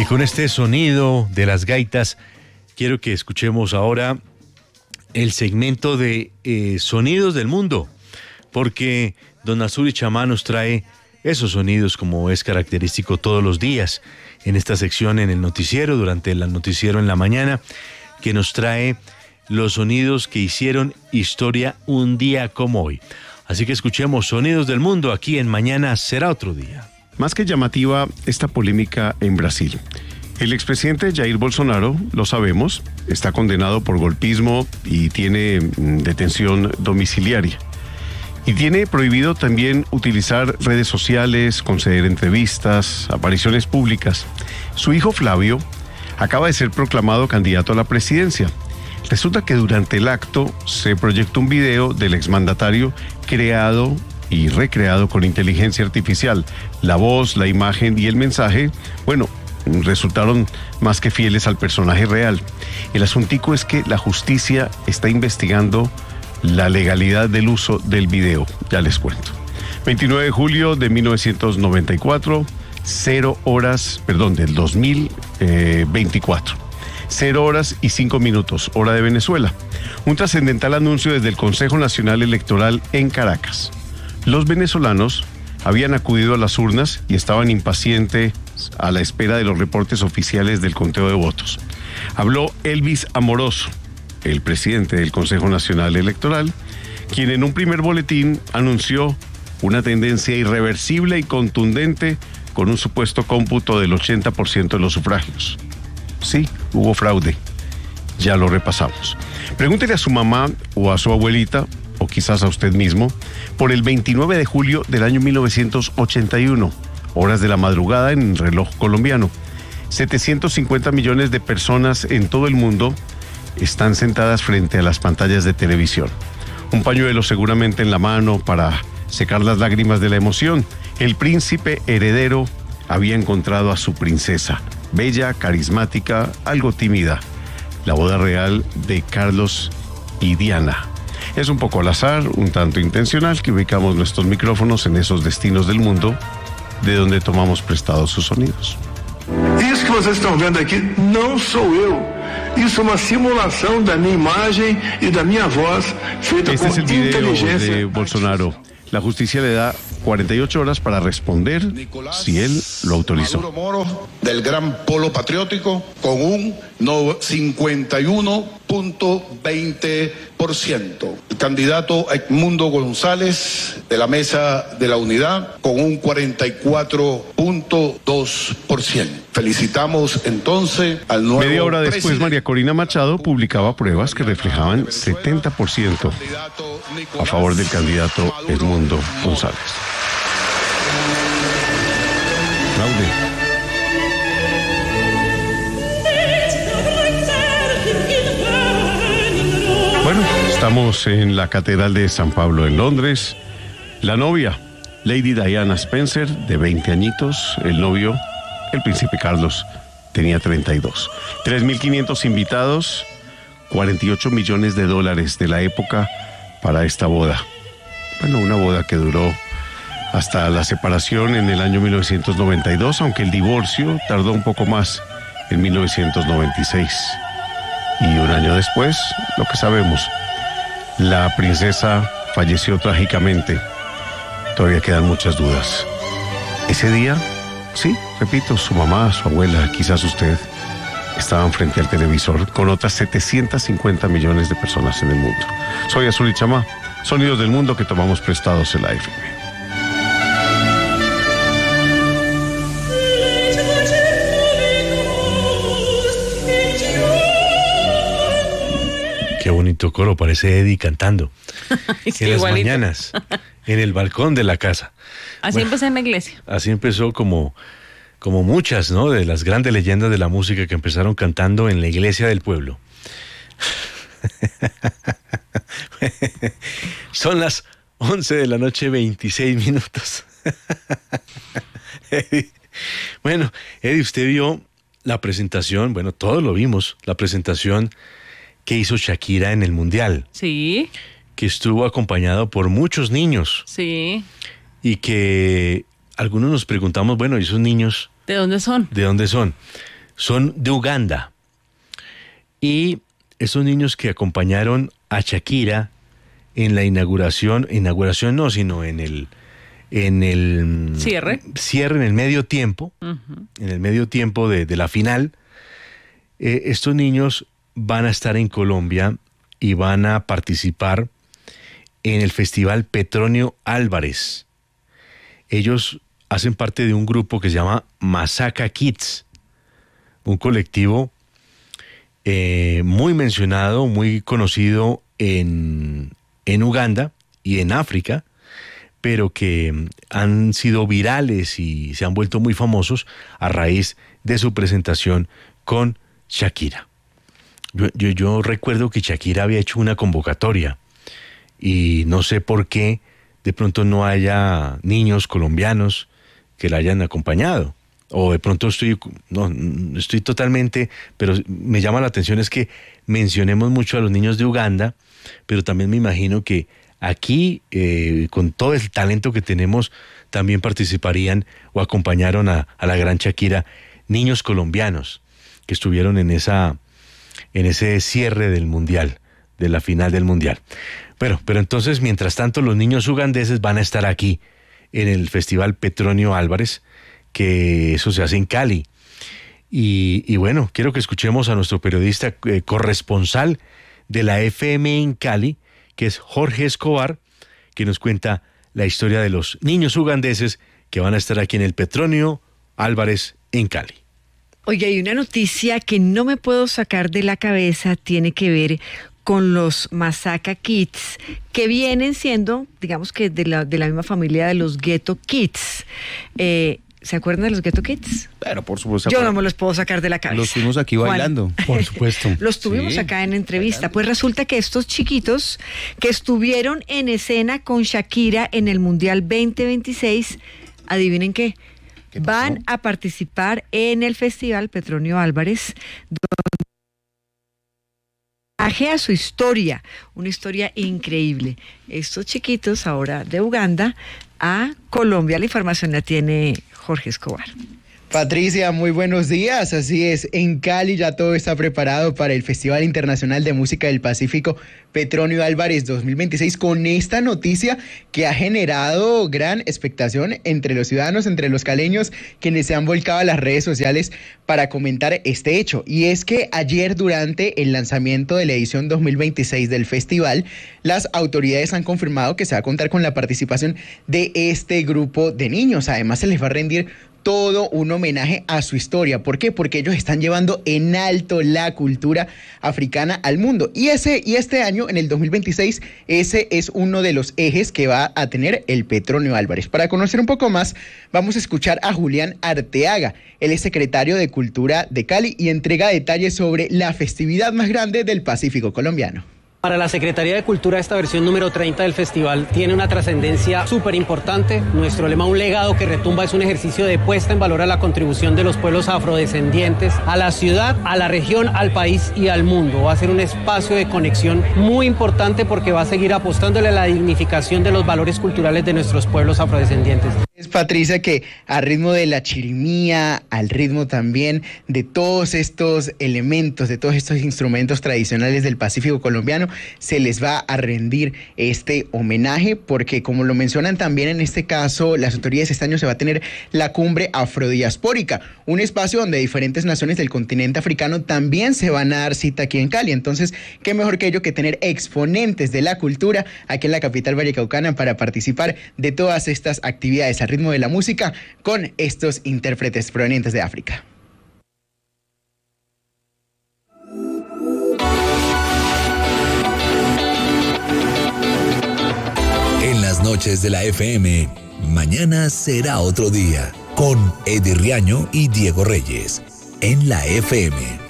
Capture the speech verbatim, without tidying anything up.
Y con este sonido de las gaitas, quiero que escuchemos ahora el segmento de eh, Sonidos del Mundo, porque don Azuri Chamá nos trae esos sonidos como es característico todos los días en esta sección en el noticiero, durante el noticiero en la mañana, que nos trae los sonidos que hicieron historia un día como hoy. Así que escuchemos Sonidos del Mundo aquí en Mañana Será Otro Día. Más que llamativa esta polémica en Brasil. El expresidente Jair Bolsonaro, lo sabemos, está condenado por golpismo y tiene detención domiciliaria. Y tiene prohibido también utilizar redes sociales, conceder entrevistas, apariciones públicas. Su hijo Flavio acaba de ser proclamado candidato a la presidencia. Resulta que durante el acto se proyectó un video del exmandatario creado y recreado con inteligencia artificial. La voz, la imagen y el mensaje, bueno, resultaron más que fieles al personaje real. El asuntico es que la justicia está investigando la legalidad del uso del video. Ya les cuento. veintinueve de julio de mil novecientos noventa y cuatro, cero horas, perdón, del dos mil veinticuatro. Cero horas y cinco minutos, hora de Venezuela. Un trascendental anuncio desde el Consejo Nacional Electoral en Caracas. Los venezolanos habían acudido a las urnas y estaban impacientes a la espera de los reportes oficiales del conteo de votos. Habló Elvis Amoroso, el presidente del Consejo Nacional Electoral, quien en un primer boletín anunció una tendencia irreversible y contundente con un supuesto cómputo del ochenta por ciento de los sufragios. Sí, hubo fraude. Ya lo repasamos. Pregúntele a su mamá o a su abuelita, o quizás a usted mismo, por el veintinueve de julio del año mil novecientos ochenta y uno, horas de la madrugada en el reloj colombiano. setecientos cincuenta millones de personas en todo el mundo están sentadas frente a las pantallas de televisión. Un pañuelo seguramente en la mano para secar las lágrimas de la emoción. El príncipe heredero había encontrado a su princesa, bella, carismática, algo tímida. La boda real de Carlos y Diana. Es un poco al azar, un tanto intencional, que ubicamos nuestros micrófonos en esos destinos del mundo de donde tomamos prestados sus sonidos. Isso que vocês estão vendo aqui não sou eu. Isso é uma simulação da minha imagem e da minha voz feita este com es el video inteligência. de Bolsonaro. La justicia le da cuarenta y ocho horas para responder si él lo autorizó. Maduro Moro, del Gran Polo Patriótico, con un cincuenta y uno punto veinte por ciento. El candidato Edmundo González, de la Mesa de la Unidad, con un cuarenta y cuatro punto dos por ciento. Felicitamos entonces al nuevo Media hora después, presidente. María Corina Machado publicaba pruebas que reflejaban setenta por ciento a favor del candidato Edmundo González. Fraude. Bueno, estamos en la Catedral de San Pablo en Londres. La novia, Lady Diana Spencer, de veinte añitos. El novio, el príncipe Carlos, tenía treinta y dos. tres mil quinientos invitados, cuarenta y ocho millones de dólares de la época para esta boda. Bueno, una boda que duró hasta la separación en el año mil novecientos noventa y dos, aunque el divorcio tardó un poco más, en mil novecientos noventa y seis. Y un año después, lo que sabemos, la princesa falleció trágicamente. Todavía quedan muchas dudas. Ese día, sí, repito, su mamá, su abuela, quizás usted, estaban frente al televisor con otras setecientos cincuenta millones de personas en el mundo. Soy Azuri Chamá, Sonidos del Mundo que tomamos prestados en la F M. Qué bonito coro, parece Eddie cantando. Sí, en las igualito. mañanas, en el balcón de la casa. Así Bueno, empecé en la iglesia. Así empezó como, como muchas, ¿no? De las grandes leyendas de la música que empezaron cantando en la iglesia del pueblo. Son las once de la noche, veintiséis minutos. Eddie. Bueno, Eddie, usted vio la presentación, bueno, todos lo vimos, la presentación que hizo Shakira en el Mundial, Sí, que estuvo acompañado por muchos niños sí. y que algunos nos preguntamos, bueno, ¿y esos niños ¿De dónde son? de dónde son? son de Uganda. Y esos niños que acompañaron a Shakira en la inauguración, inauguración no, sino en el en el cierre, cierre en el medio tiempo, uh-huh. en el medio tiempo de, de la final, eh, estos niños van a estar en Colombia y van a participar en el Festival Petronio Álvarez. Ellos hacen parte de un grupo que se llama Masaka Kids, un colectivo eh, muy mencionado, muy conocido en, en Uganda y en África, pero que han sido virales y se han vuelto muy famosos a raíz de su presentación con Shakira. Yo, yo, yo recuerdo que Shakira había hecho una convocatoria y no sé por qué de pronto no haya niños colombianos que la hayan acompañado. O de pronto estoy, no, estoy totalmente, pero me llama la atención es que mencionemos mucho a los niños de Uganda, pero también me imagino que aquí, eh, con todo el talento que tenemos, también participarían o acompañaron a, a la gran Shakira niños colombianos que estuvieron en esa, en ese cierre del Mundial, de la final del Mundial. Bueno, pero entonces, mientras tanto, los niños ugandeses van a estar aquí en el Festival Petronio Álvarez, que eso se hace en Cali. Y, y bueno, quiero que escuchemos a nuestro periodista eh, corresponsal de la F M en Cali, que es Jorge Escobar, que nos cuenta la historia de los niños ugandeses que van a estar aquí en el Petronio Álvarez en Cali. Oye, hay una noticia que no me puedo sacar de la cabeza, tiene que ver con los Masaka Kids, que vienen siendo, digamos que de la, de la misma familia de los Ghetto Kids. Eh, ¿Se acuerdan de los Ghetto Kids? Claro, por supuesto. Yo no me los puedo sacar de la cabeza. Los tuvimos aquí bailando. Juan. Por supuesto. Los tuvimos sí, acá en entrevista. Bailando. Pues resulta que estos chiquitos que estuvieron en escena con Shakira en el Mundial veinte veintiséis, adivinen qué, ¿Qué van a participar en el Festival Petronio Álvarez, donde viaje a su historia, una historia increíble. Estos chiquitos ahora de Uganda a Colombia. La información la tiene Jorge Escobar. Patricia, muy buenos días. Así es, en Cali ya todo está preparado para el Festival Internacional de Música del Pacífico Petronio Álvarez dos mil veintiséis, con esta noticia que ha generado gran expectación entre los ciudadanos, entre los caleños, quienes se han volcado a las redes sociales para comentar este hecho. Y es que ayer, durante el lanzamiento de la edición dos mil veintiséis del festival, las autoridades han confirmado que se va a contar con la participación de este grupo de niños. Además, se les va a rendir todo un homenaje a su historia. ¿Por qué? Porque ellos están llevando en alto la cultura africana al mundo. Y ese y este año, en el dos mil veintiséis, ese es uno de los ejes que va a tener el Petronio Álvarez. Para conocer un poco más, vamos a escuchar a Julián Arteaga. Él es secretario de Cultura de Cali y entrega detalles sobre la festividad más grande del Pacífico colombiano. Para la Secretaría de Cultura, esta versión número treinta del festival tiene una trascendencia súper importante. Nuestro lema, un legado que retumba, es un ejercicio de puesta en valor a la contribución de los pueblos afrodescendientes a la ciudad, a la región, al país y al mundo. Va a ser un espacio de conexión muy importante porque va a seguir apostándole a la dignificación de los valores culturales de nuestros pueblos afrodescendientes. Es Patricia que a ritmo de la chirimía, al ritmo también de todos estos elementos, de todos estos instrumentos tradicionales del Pacífico colombiano, se les va a rendir este homenaje, porque como lo mencionan también en este caso las autoridades, este año se va a tener la cumbre afrodiaspórica, un espacio donde diferentes naciones del continente africano también se van a dar cita aquí en Cali. Entonces, qué mejor que ello que tener exponentes de la cultura aquí en la capital vallecaucana para participar de todas estas actividades al ritmo de la música con estos intérpretes provenientes de África. En las noches de la F M, mañana será otro día, con Eddie Riaño y Diego Reyes, en la F M.